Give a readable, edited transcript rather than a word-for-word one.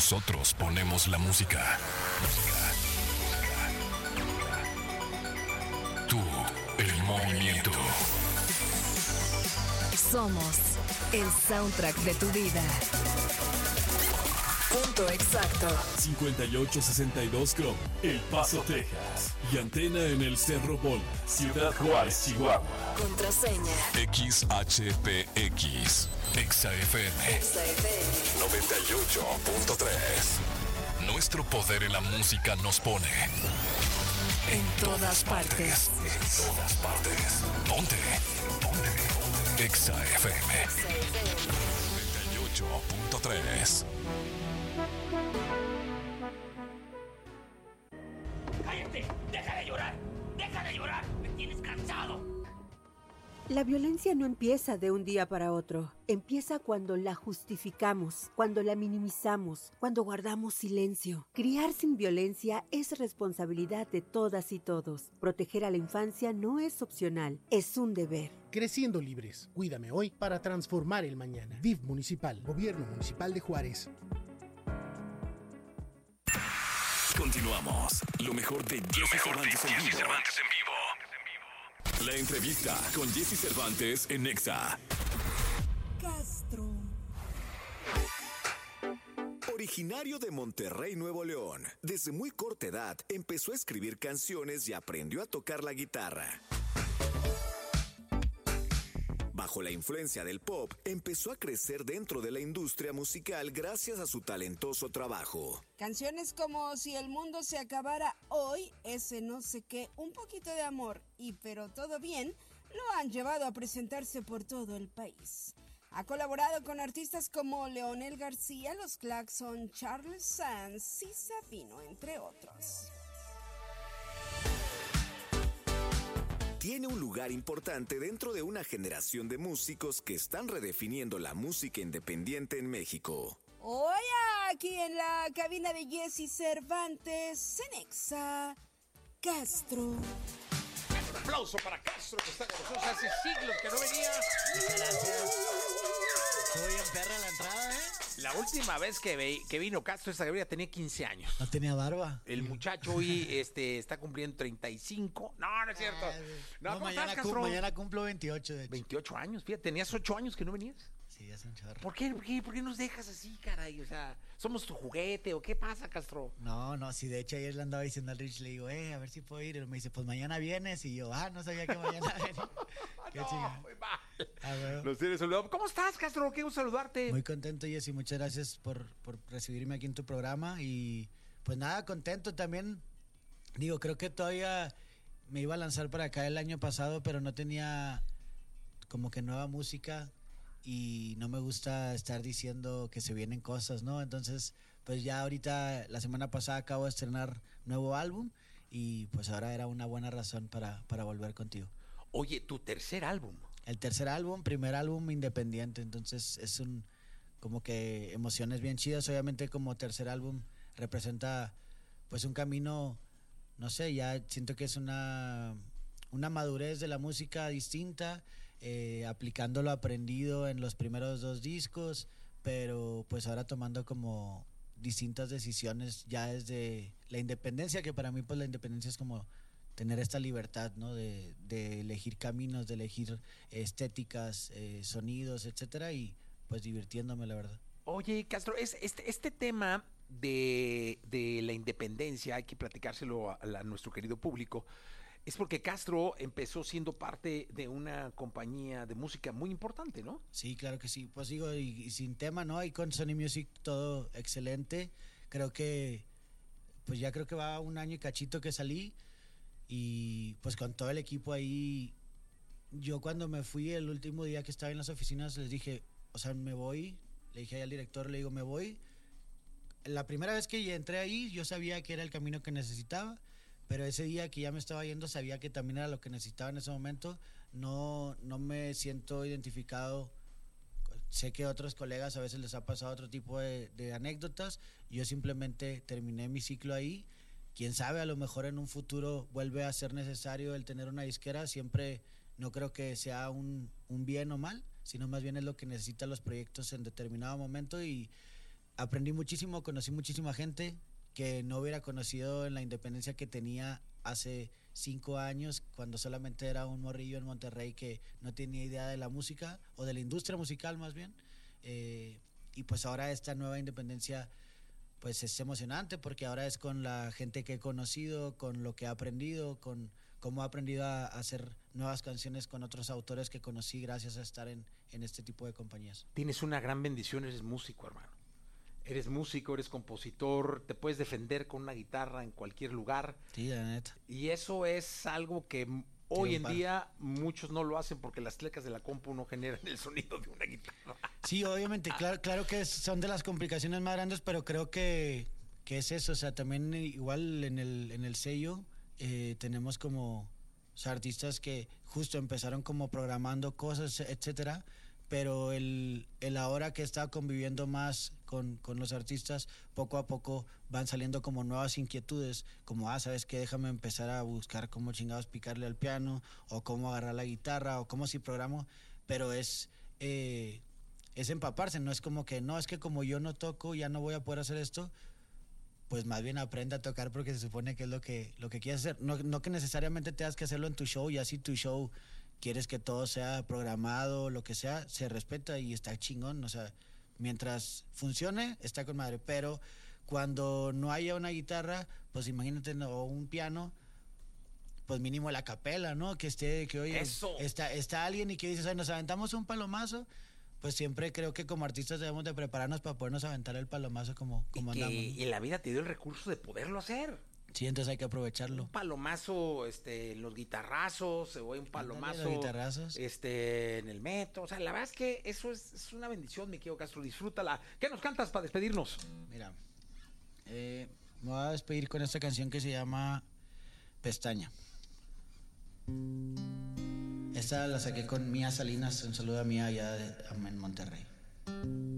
Nosotros ponemos la música. Tú, el movimiento. Somos el soundtrack de tu vida. Punto exacto. 5862 Chrome, El Paso, Texas. Y antena en el Cerro Bola, Ciudad Juárez, Chihuahua. Contraseña XHPX. XFM 98.3. Nuestro poder en la música nos pone en todas partes. En todas partes. Ponte. XFM 98.3. ¡Cállate! ¡Deja de llorar! ¡Deja de llorar! ¡Me tienes cansado! La violencia no empieza de un día para otro. Empieza cuando la justificamos, cuando la minimizamos, cuando guardamos silencio. Criar sin violencia es responsabilidad de todas y todos. Proteger a la infancia no es opcional, es un deber. Creciendo libres. Cuídame hoy para transformar el mañana. DIF Municipal, Gobierno Municipal de Juárez. Continuamos. Lo mejor de Jesse Cervantes en vivo. La entrevista con Jesse Cervantes en Nexa. Castro. Originario de Monterrey, Nuevo León, desde muy corta edad empezó a escribir canciones y aprendió a tocar la guitarra. Bajo la influencia del pop, empezó a crecer dentro de la industria musical gracias a su talentoso trabajo. Canciones como Si el mundo se acabara hoy, ese no sé qué, Un poquito de amor y Pero todo bien, lo han llevado a presentarse por todo el país. Ha colaborado con artistas como Leonel García, Los Claxon, Charles Sanz y Sabino, entre otros. Tiene un lugar importante dentro de una generación de músicos que están redefiniendo la música independiente en México. Hoy aquí en la cabina de Jesse Cervantes, en Nexa, Castro. Un aplauso para Castro, que está con nosotros hace siglos que no venía. Estuvo bien perra la entrada, ¿eh? La última vez que vino Castro, esa cabrera tenía 15 años. No tenía barba. El muchacho hoy está cumpliendo 35. No es cierto. No, ¿cómo mañana, estás, Castro? Mañana cumplo 28, de hecho. 28 años, fíjate, tenías 8 años que no venías. Sí, hace un chorro. ¿Por qué nos dejas así, caray? O sea, ¿somos tu juguete o qué pasa, Castro? No, sí, de hecho ayer le andaba diciendo al Rich, le digo, a ver si puedo ir. Y me dice, pues mañana vienes. Y yo, no sabía que mañana venía. Qué chingada. Muy mal. Bueno. Nos tienes saludado. ¿Cómo estás, Castro? Qué gusto saludarte. Muy contento, Jessy. Muchas gracias por recibirme aquí en tu programa. Y pues nada, contento también. Digo, creo que todavía me iba a lanzar para acá el año pasado, pero no tenía como que nueva música. Y no me gusta estar diciendo que se vienen cosas, ¿no? Entonces, pues ya ahorita, la semana pasada acabo de estrenar nuevo álbum y pues ahora era una buena razón para volver contigo. Oye, tu tercer álbum. El tercer álbum, primer álbum independiente, entonces es como que emociones bien chidas. Obviamente como tercer álbum representa pues un camino, no sé, ya siento que es una madurez de la música distinta, aplicando lo aprendido en los primeros 2 discos, pero pues ahora tomando como distintas decisiones ya desde la independencia, que para mí pues la independencia es como tener esta libertad, ¿no? De elegir caminos, de elegir estéticas, sonidos, etcétera, y pues divirtiéndome, la verdad. Oye, Castro, este tema de la independencia, hay que platicárselo a nuestro querido público. Es porque Castro empezó siendo parte de una compañía de música muy importante, ¿no? Sí, claro que sí. Pues digo, y sin tema, ¿no? Y con Sony Music todo excelente. Creo que va 1 año y cachito que salí. Y pues con todo el equipo ahí, yo cuando me fui el último día que estaba en las oficinas les dije, o sea, me voy. Le dije al director, le digo, me voy. La primera vez que entré ahí, yo sabía que era el camino que necesitaba. Pero ese día que ya me estaba yendo sabía que también era lo que necesitaba en ese momento. No me siento identificado. Sé que a otros colegas a veces les ha pasado otro tipo de anécdotas. Yo simplemente terminé mi ciclo ahí. Quién sabe, a lo mejor en un futuro vuelve a ser necesario el tener una disquera. Siempre no creo que sea un bien o mal, sino más bien es lo que necesitan los proyectos en determinado momento. Y aprendí muchísimo, conocí muchísima gente que no hubiera conocido en la independencia que tenía hace 5 años, cuando solamente era un morrillo en Monterrey que no tenía idea de la música, o de la industria musical más bien. Y pues ahora esta nueva independencia pues es emocionante, porque ahora es con la gente que he conocido, con lo que he aprendido, con cómo he aprendido a hacer nuevas canciones con otros autores que conocí gracias a estar en este tipo de compañías. Tienes una gran bendición, eres músico, hermano. Eres músico, eres compositor, te puedes defender con una guitarra en cualquier lugar. Sí, la neta. Y eso es algo que hoy en día muchos no lo hacen, porque las teclas de la compu no generan el sonido de una guitarra. Sí, obviamente, claro que son de las complicaciones más grandes, pero creo que es eso. O sea, también igual en el sello tenemos como, o sea, artistas que justo empezaron como programando cosas, etcétera, pero el ahora que está conviviendo más con los artistas, poco a poco van saliendo como nuevas inquietudes, como, ¿sabes qué? Déjame empezar a buscar cómo chingados picarle al piano, o cómo agarrar la guitarra, o cómo si programo, pero es empaparse, no es como que, no, es que como yo no toco, ya no voy a poder hacer esto. Pues más bien aprende a tocar, porque se supone que es lo que quieres hacer. No que necesariamente tengas que hacerlo en tu show, y así tu show quieres que todo sea programado, lo que sea, se respeta y está chingón. O sea, mientras funcione, está con madre. Pero cuando no haya una guitarra, pues imagínate, o un piano, pues mínimo la capela, ¿no? Que oye, está alguien y que dices, nos aventamos un palomazo. Pues siempre creo que como artistas debemos de prepararnos para podernos aventar el palomazo como andamos, ¿no? Y la vida te dio el recurso de poderlo hacer. Sí, entonces hay que aprovecharlo. Un palomazo, los guitarrazos, o un palomazo, los guitarrazos. En el metro. O sea, la verdad es que eso es una bendición, mi querido Castro. Disfrútala. ¿Qué nos cantas para despedirnos? Mira, me voy a despedir con esta canción que se llama Pestaña. Esta la saqué con Mía Salinas. Un saludo a Mía allá en Monterrey.